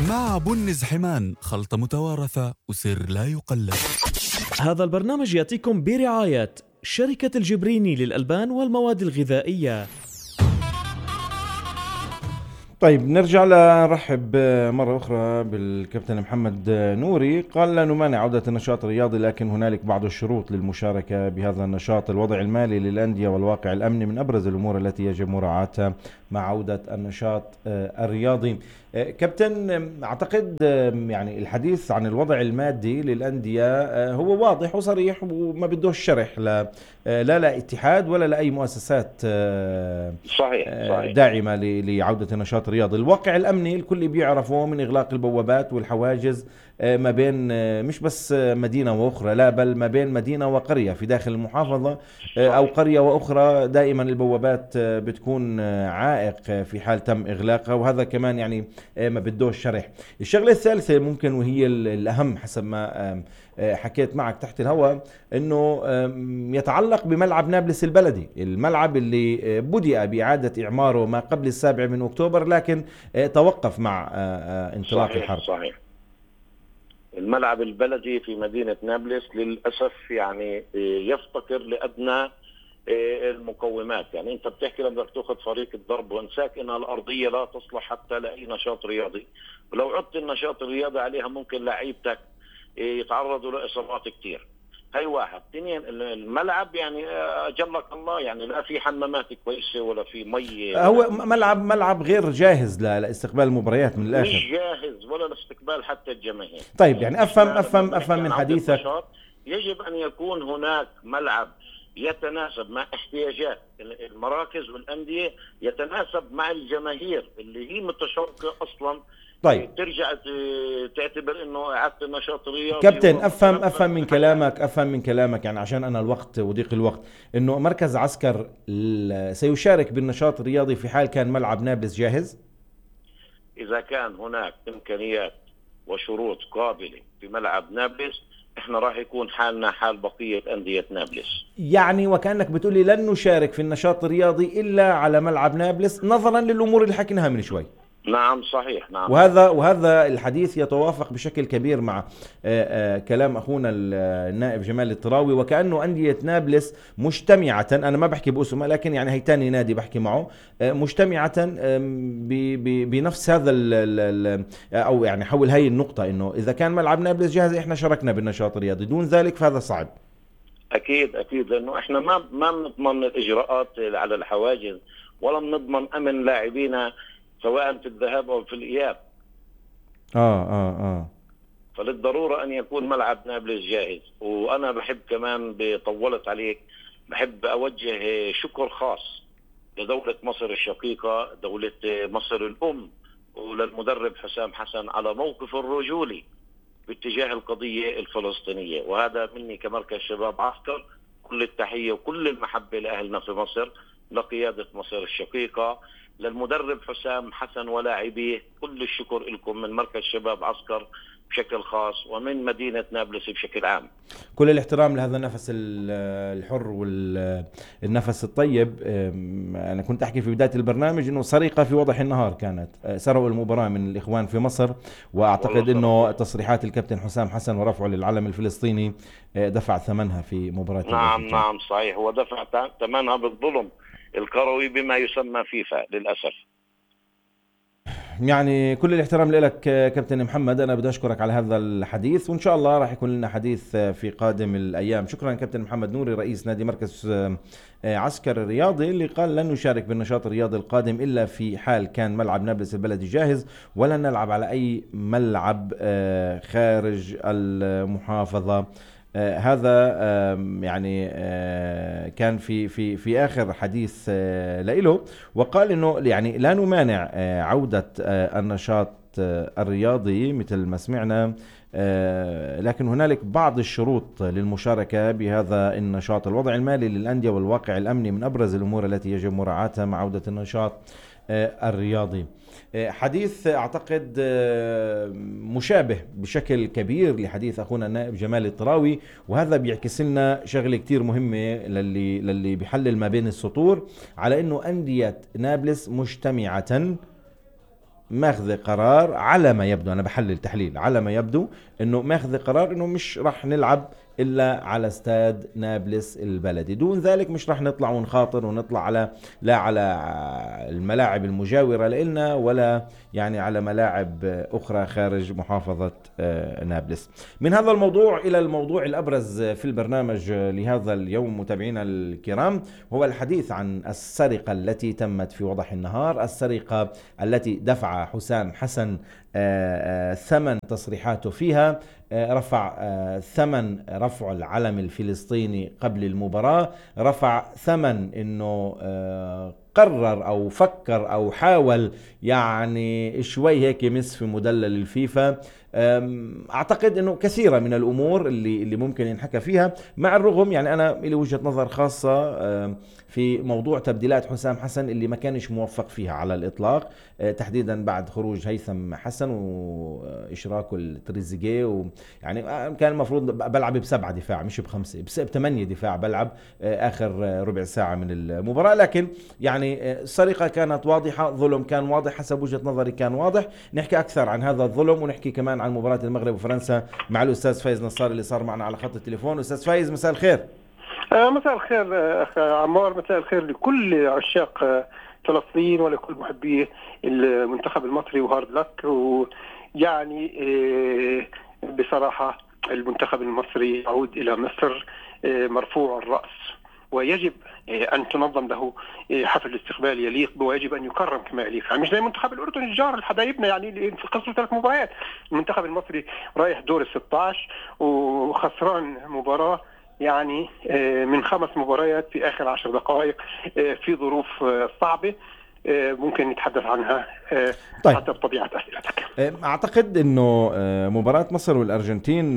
مع بنز حمان، خلطة متوارثة وسر لا يقلد. هذا البرنامج يأتيكم برعاية شركة الجبريني للألبان والمواد الغذائية. طيب نرجع لنرحب مرة أخرى بالكابتن محمد نوري. قال لا نمانع عودة النشاط الرياضي، لكن هنالك بعض الشروط للمشاركة بهذا النشاط. الوضع المالي للأندية والواقع الأمني من أبرز الأمور التي يجب مراعاتها مع عودة النشاط الرياضي. كابتن، أعتقد يعني الحديث عن الوضع المادي للأندية هو واضح وصريح وما بدوش شرح لا اتحاد ولا لأي مؤسسات صحيح. داعمة لعودة النشاط الرياضي. الواقع الأمني الكل بيعرفه من إغلاق البوابات والحواجز ما بين مش بس مدينة وأخرى، لا بل ما بين مدينة وقرية في داخل المحافظة أو قرية وأخرى. دائما البوابات بتكون عائق في حال تم إغلاقها، وهذا كمان يعني ما بدوش شرح. الشغلة الثالثة ممكن وهي الأهم حسب ما حكيت معك تحت الهواء، انه يتعلق بملعب نابلس البلدي، الملعب اللي بدأ بإعادة إعماره ما قبل 7 أكتوبر، لكن توقف مع انطلاق الحرب. صحيح. الملعب البلدي في مدينة نابلس للأسف يعني يفتقر لأدنى المقومات. يعني انت بتحكي لما بدك تاخذ فريق الضرب وانساك انها الارضيه لا تصلح حتى لاي نشاط رياضي، ولو عدت النشاط الرياضي عليها ممكن لعيبتك يتعرضوا لاصابات كتير. هاي واحد. اثنين، الملعب يعني اجلك الله يعني لا في حمامات كويسه ولا في مي. هو ملعب غير جاهز لاستقبال المباريات من الاخر، مش جاهز ولا لاستقبال حتى الجماهير. طيب يعني افهم من حديثك يجب ان يكون هناك ملعب يتناسب مع احتياجات المراكز والأندية، يتناسب مع الجماهير اللي هي متشوقة أصلا. طيب ترجع تعتبر انه اعاده النشاط الرياضي. كابتن، افهم من كلامك يعني عشان انا الوقت وضيق الوقت، انه مركز عسكر سيشارك بالنشاط الرياضي في حال كان ملعب نابلس جاهز. اذا كان هناك امكانيات وشروط قابلة في ملعب نابلس، احنا راح يكون حالنا حال بقية أندية نابلس. يعني وكأنك بتقولي لن نشارك في النشاط الرياضي إلا على ملعب نابلس نظرا للأمور اللي حكيناها من شوي. نعم صحيح. نعم. وهذا الحديث يتوافق بشكل كبير مع كلام أخونا النائب جمال الطراوي، وكأنه أندية نابلس مجتمعة، أنا ما بحكي باسمها لكن يعني هي تاني نادي بحكي معه، مجتمعة بنفس هذا أو يعني حول هاي النقطة، إنه إذا كان ملعب نابلس جاهز إحنا شاركنا بالنشاط الرياضي، دون ذلك فهذا صعب. أكيد لأنه إحنا ما بنضمن الإجراءات على الحواجز، ولا بنضمن أمن لاعبينا سواء في الذهاب أو في الإياب. فللضرورة أن يكون ملعب نابلس جاهز. وأنا بحب كمان بطولت عليك، بحب أوجه شكر خاص لدولة مصر الشقيقة، دولة مصر الأم، وللمدرب حسام حسن على موقف الرجولي باتجاه القضية الفلسطينية. وهذا مني كمركز شباب عسكر كل التحية وكل المحبة لأهلنا في مصر، لقيادة مصر الشقيقة، للمدرب حسام حسن ولاعبيه. كل الشكر لكم من مركز شباب عسكر بشكل خاص ومن مدينة نابلس بشكل عام. كل الاحترام لهذا النفس الحر والنفس الطيب. أنا كنت أحكي في بداية البرنامج أنه سرقة في وضح النهار كانت، سرقوا المباراة من الإخوان في مصر، وأعتقد أنه تصريحات الكابتن حسام حسن ورفعه للعلم الفلسطيني دفع ثمنها في مباراة. نعم صحيح، هو دفع ثمنها بالظلم الكروي بما يسمى فيفا للأسف. يعني كل الاحترام لك كابتن محمد، أنا بدي أشكرك على هذا الحديث، وإن شاء الله راح يكون لنا حديث في قادم الأيام. شكرا كابتن محمد نوري، رئيس نادي مركز عسكر الرياضي، اللي قال لن نشارك بالنشاط الرياضي القادم إلا في حال كان ملعب نابلس البلدي جاهز، ولن نلعب على أي ملعب خارج المحافظة. هذا يعني كان في آخر حديث له، وقال إنه يعني لا نمانع عودة النشاط الرياضي مثل ما سمعنا، لكن هنالك بعض الشروط للمشاركة بهذا النشاط. الوضع المالي للأندية والواقع الأمني من أبرز الأمور التي يجب مراعاتها مع عودة النشاط الرياضي. حديث أعتقد مشابه بشكل كبير لحديث أخونا النائب جمال الطراوي، وهذا بيعكس لنا شغلة كتير مهمة للي بيحلل ما بين السطور، على أنه أندية نابلس مجتمعة ماخذ قرار على ما يبدو، أنا بحلل تحليل على ما يبدو أنه ماخذ قرار أنه مش راح نلعب إلا على استاد نابلس البلدي، دون ذلك مش راح نطلع ونخاطر ونطلع على لا على الملاعب المجاورة لنا ولا يعني على ملاعب أخرى خارج محافظة نابلس. من هذا الموضوع إلى الموضوع الأبرز في البرنامج لهذا اليوم متابعينا الكرام، هو الحديث عن السرقة التي تمت في وضح النهار، السرقة التي دفع حسام حسن ثمن تصريحاته فيها، رفع ثمن رفع العلم الفلسطيني قبل المباراة، رفع ثمن انه قرر او فكر او حاول يعني شوي هيك يمس في مدلل الفيفا. اعتقد انه كثيرة من الامور اللي ممكن ينحكى فيها، مع الرغم يعني انا لي وجهة نظر خاصة في موضوع تبديلات حسام حسن اللي ما كانش موفق فيها على الاطلاق، تحديدا بعد خروج هيثم حسن واشراكه التريزيجيه، يعني كان المفروض بلعب ب7 دفاع مش ب5، ب8 دفاع بلعب اخر ربع ساعة من المباراة. لكن يعني السرقة كانت واضحة، ظلم كان واضح حسب وجهة نظري، كان واضح. نحكي اكثر عن هذا الظلم ونحكي كمان عن مباراة المغرب وفرنسا مع الاستاذ فايز نصار اللي صار معنا على خط التليفون. استاذ فايز مساء الخير. مساء الخير اخ عمار، مساء الخير لكل عشاق فلسطين ولكل محبي المنتخب المصري وهارد لك. ويعني بصراحة المنتخب المصري يعود إلى مصر مرفوع الرأس، ويجب أن تنظم له حفل استقبال يليق به، ويجب أن يكرم كما يليق. يعني مش زي المنتخب الأردني الجار الحبايبنا يعني في قصة 3 مباريات. المنتخب المصري رايح دور ال16 وخسران مباراة يعني من 5 مباريات في آخر 10 دقائق في ظروف صعبة ممكن نتحدث عنها. طيب. حسب طبيعة أسئلتك. أعتقد أنه مباراة مصر والأرجنتين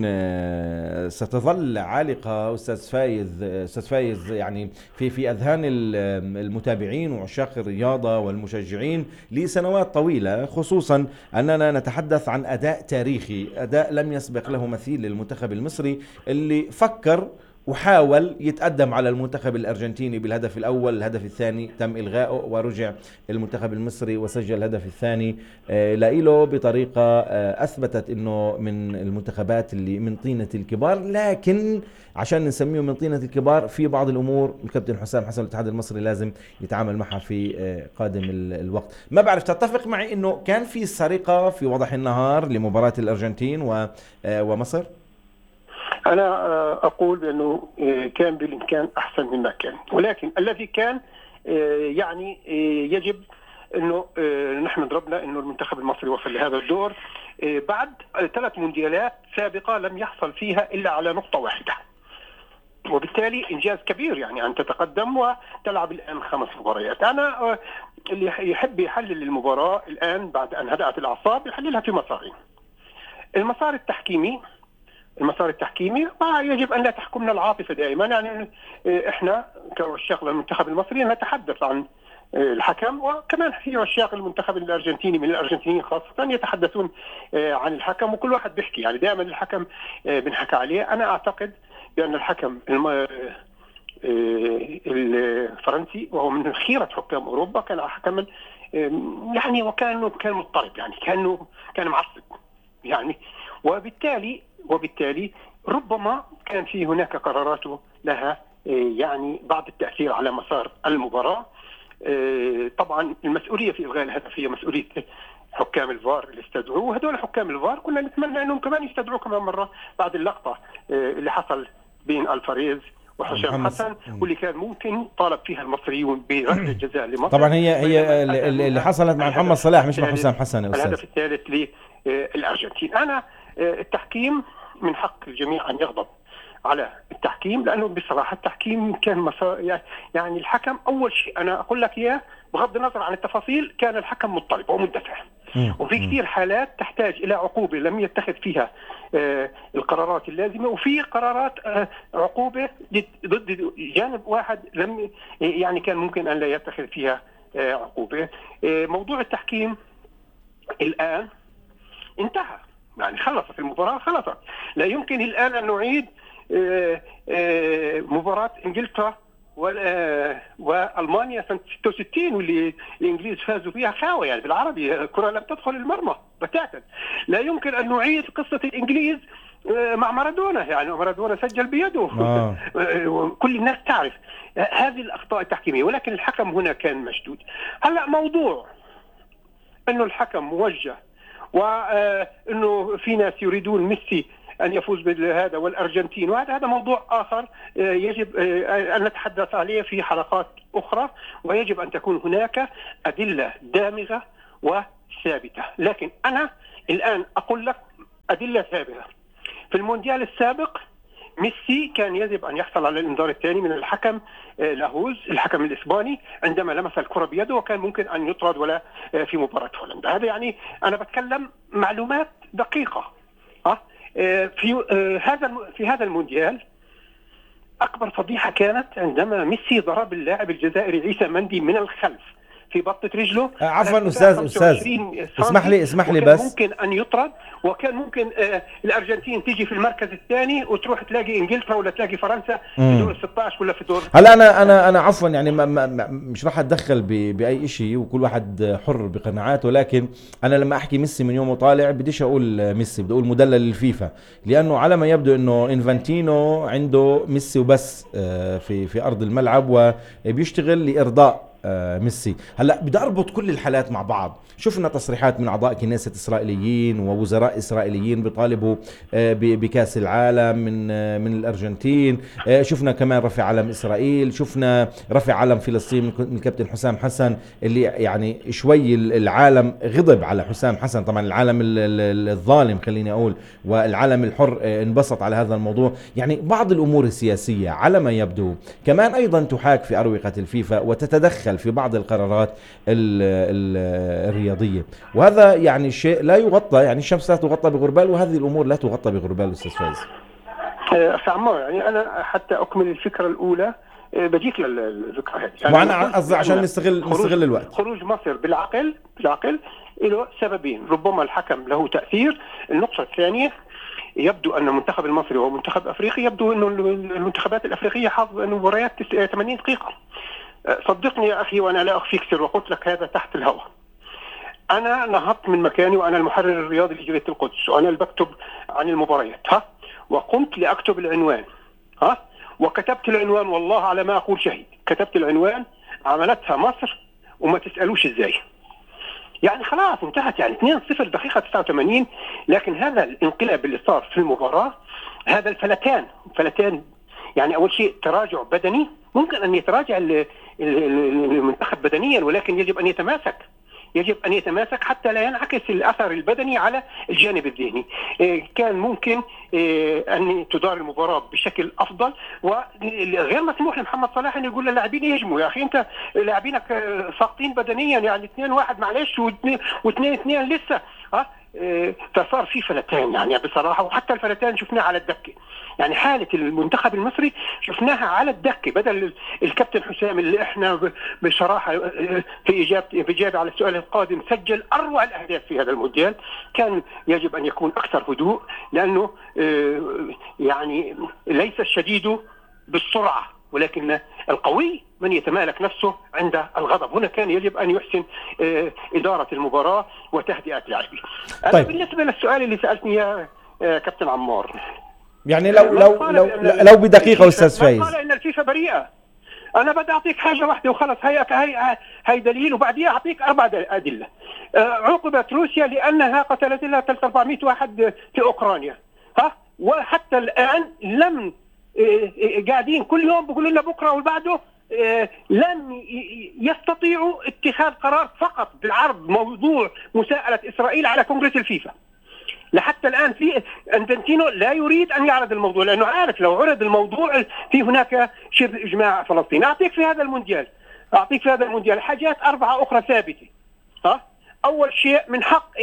ستظل عالقة أستاذ فايز يعني في أذهان المتابعين وعشاق الرياضة والمشجعين لسنوات طويلة، خصوصا أننا نتحدث عن أداء تاريخي، أداء لم يسبق له مثيل للمنتخب المصري اللي فكر وحاول يتقدم على المنتخب الأرجنتيني بالهدف الأول. الهدف الثاني تم إلغائه ورجع المنتخب المصري وسجل الهدف الثاني لإله بطريقة أثبتت أنه من المنتخبات اللي من طينة الكبار. لكن عشان نسميه من طينة الكبار في بعض الأمور الكابتن حسام حسن الاتحاد المصري لازم يتعامل معها في قادم الوقت. ما بعرف تتفق معي أنه كان في سرقة في وضح النهار لمباراة الأرجنتين ومصر؟ أنا أقول بأنه كان بالإمكان أحسن مما كان، ولكن الذي كان يعني يجب أنه نحن ضربنا أنه المنتخب المصري وصل لهذا الدور بعد 3 مونديالات سابقة لم يحصل فيها إلا على نقطة واحدة، وبالتالي إنجاز كبير يعني أن تتقدم وتلعب الآن 5 مباريات. أنا اللي يحب يحلل المباراة الآن بعد أن هدأت الأعصاب يحللها في مسارين. المسار التحكيمي يجب أن لا تحكمنا العاطفة دائما. يعني إحنا كعشاق المنتخب المصري نتحدث عن الحكم، وكمان في عشاق المنتخب الأرجنتيني من الأرجنتينيين خاصة يتحدثون عن الحكم، وكل واحد بيحكي يعني دائما الحكم بنحكى عليه. أنا أعتقد بأن الحكم الفرنسي وهو من خيرة حكام أوروبا كان حكما يعني وكان مضطرب، يعني كان معصب يعني، وبالتالي ربما كان في هناك قرارات لها يعني بعض التأثير على مسار المباراة. طبعا المسؤولية في إلغاء الهدف هي مسؤولية حكام الفار اللي استدعوه. هذول حكام الفار كنا نتمنى أنهم كمان يستدعوه كمان مرة بعد اللقطة اللي حصل بين الفاريز وحسام حسن، واللي كان ممكن طالب فيها المصريون بركلة جزاء لمصر. طبعا هي اللي حصلت مع محمد صلاح مش مع حسام حسن. الهدف الثالث للأرجنتين. أنا التحكيم من حق الجميع أن يغضب على التحكيم، لأنه بصراحة التحكيم كان يعني الحكم أول شيء أنا أقول لك إياه بغض النظر عن التفاصيل كان الحكم مضطرب ومندفع، وفي كثير حالات تحتاج إلى عقوبة لم يتخذ فيها القرارات اللازمة، وفي قرارات عقوبة ضد جانب واحد لم يعني كان ممكن أن لا يتخذ فيها عقوبة. موضوع التحكيم الآن انتهى، يعني خلصت المباراة، خلصت. لا يمكن الآن أن نعيد مباراة إنجلترا والمانيا سنه 66 واللي الانجليز فازوا فيها خاوه، يعني بالعربي الكره لم تدخل المرمى بتاتا. لا يمكن ان نعيد قصه الانجليز مع مارادونا، يعني مارادونا سجل بيده. كل الناس تعرف هذه الاخطاء التحكيميه، ولكن الحكم هنا كان مشدود. هلا موضوع انه الحكم موجه وانه في ناس يريدون ميسي أن يفوز بهذا والأرجنتين، وهذا موضوع آخر يجب أن نتحدث عليه في حلقات أخرى، ويجب أن تكون هناك أدلة دامغة وثابتة. لكن أنا الآن أقول لك أدلة ثابتة. في المونديال السابق ميسي كان يجب أن يحصل على الإنذار الثاني من الحكم لاهوز الحكم الإسباني عندما لمس الكرة بيده، وكان ممكن أن يطرد ولا في مباراة هولندا. هذا يعني أنا بتكلم معلومات دقيقة. في هذا المونديال أكبر فضيحة كانت عندما ميسي ضرب اللاعب الجزائري عيسى مندي من الخلف في بطة رجله. عفوا أستاذ اسمح لي بس ممكن أن يطرد، وكان ممكن الأرجنتين تيجي في المركز الثاني وتروح تلاقي إنجلترا ولا تلاقي فرنسا في دور 16 ولا في دور. هلا أنا عفوا يعني مش راح أتدخل بأي شيء، وكل واحد حر بقناعاته، لكن أنا لما أحكي ميسي من يوم طالع بديش أقول ميسي، بدي أقول مدلل للفيفا، لأنه على ما يبدو إنه إنفانتينو عنده ميسي وبس في أرض الملعب، وبيشتغل لإرضاء ميسي. هلا بدي اربط كل الحالات مع بعض. شفنا تصريحات من اعضاء كنيسة اسرائيليين ووزراء اسرائيليين بيطالبوا بكاس العالم من الارجنتين. شفنا كمان رفع علم اسرائيل، شفنا رفع علم فلسطين من الكابتن حسام حسن، اللي يعني شوي العالم غضب على حسام حسن، طبعا العالم الظالم خليني اقول والعالم الحر انبسط على هذا الموضوع. يعني بعض الامور السياسية على ما يبدو كمان ايضا تحاك في اروقة الفيفا وتتدخل في بعض القرارات الرياضية، وهذا يعني شيء لا يغطى، يعني الشمس لا تغطى بغربال، وهذه الأمور لا تغطى بغربال. أستاذ فايز أخي عمار، يعني أنا حتى أكمل الفكرة الأولى بجيك للذكرى هذه، يعني وأنا قصدي عشان نستغل الوقت. خروج مصر بالعقل له سببين، ربما الحكم له تأثير. النقطة الثانية، يبدو أن المنتخب المصري ومنتخب أفريقيا، يبدو أن المنتخبات الأفريقية حافظة أن مباريات 80 دقيقة. صدقني يا أخي وأنا لا أخفيك سر، وقلت لك هذا تحت الهواء. أنا نهضت من مكاني وأنا المحرر الرياضي لجريدة القدس، وأنا اللي بكتب عن المباريات وقمت لأكتب العنوان وكتبت العنوان، والله على ما أقول شهيد. كتبت العنوان عملتها مصر وما تسألوش إزاي. يعني خلاص انتهت، يعني 2-0 دقيقة 89. لكن هذا الانقلاب اللي صار في المباراة، هذا الفلتان، يعني أول شيء تراجع بدني. ممكن أن يتراجع المنتخب بدنيا، ولكن يجب أن يتماسك حتى لا ينعكس الأثر البدني على الجانب الذهني. كان ممكن أن تدار المباراة بشكل أفضل، وغير مسموح لمحمد صلاح أن يقول للاعبين يهجموا. يا أخي أنت لاعبينك ساقطين بدنيا، يعني 2-1 معلش و2-2 لسه. فصار في فلتان يعني بصراحة، وحتى الفلتان شفناها على الدكة. يعني حالة المنتخب المصري شفناها على الدكة، بدل الكابتن حسام اللي احنا بصراحة في إجابة على السؤال القادم سجل أروع الأهداف في هذا المونديال. كان يجب أن يكون أكثر هدوء، لأنه يعني ليس الشديد بالسرعة، ولكن القوي من يتمالك نفسه عند الغضب. هنا كان يجب أن يحسن إدارة المباراة وتهدئة لاعبيه. طيب. بالنسبة للسؤال اللي سألتني يا كابتن عمار، يعني لو بدقيقة أستاذ فايز، قال إن الفيفا بريئة. أنا بدي أعطيك حاجة واحدة وخلص، هي دليل، وبعديها أعطيك 4 أدلة. عوقبت روسيا لأنها قتلت لها 300-400 واحد في أوكرانيا، وحتى الآن لم قاعدين كل يوم بيقولوا لنا بكرة وبعده، لم يستطيعوا اتخاذ قرار فقط بعرض موضوع مساءلة إسرائيل على كونغرس الفيفا. لحتى الآن في أنفانتينو لا يريد أن يعرض الموضوع، لأنه عارف لو عرض الموضوع في هناك شبه إجماع فلسطين. أعطيك في هذا المونديال حاجات 4 أخرى ثابتة. أول شيء، من حق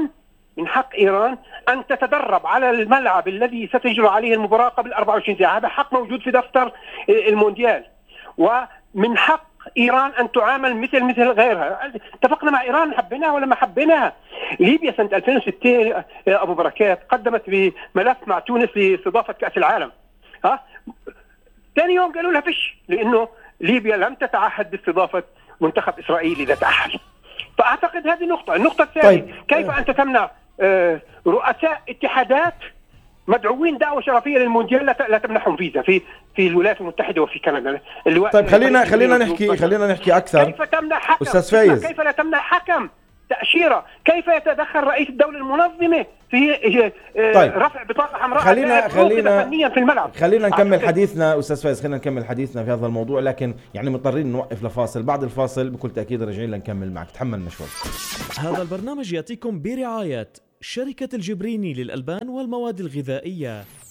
إيران أن تتدرب على الملعب الذي ستجرى عليه المباراة قبل 24 ساعة. هذا حق موجود في دفتر المونديال. ومن حق إيران أن تعامل مثل غيرها. اتفقنا مع إيران، حبيناها ولا ما حبيناها. ليبيا سنة 2006 أبو بركات قدمت بملف مع تونس لاستضافة كأس العالم. ثاني يوم قالوا لها فيش، لأنه ليبيا لم تتعهد باستضافة منتخب إسرائيل إذا تأهل. فأعتقد هذه نقطة. النقطة الثانية، طيب. كيف أنت تمنع رؤساء اتحادات مدعوين دعوة شرفية للمونديال لا تمنحهم فيزا في الولايات المتحدة وفي كندا؟ طيب خلينا نحكي أكثر. كيف تمنع حكم؟ أستاذ فايز، كيف لا تمنع حكم تأشيرة؟ كيف يتدخل رئيس الدولة المنظمة في طيب. رفع بطاقة حمراء فنيا في الملعب؟ خلينا نكمل حديثنا أستاذ فايز، خلينا نكمل حديثنا في هذا الموضوع، لكن يعني مضطرين نوقف لفاصل. بعد الفاصل بكل تأكيد راجعين لنكمل معك، تحملنا شوي. هذا البرنامج يأتيكم برعاية شركة الجبريني للألبان والمواد الغذائية.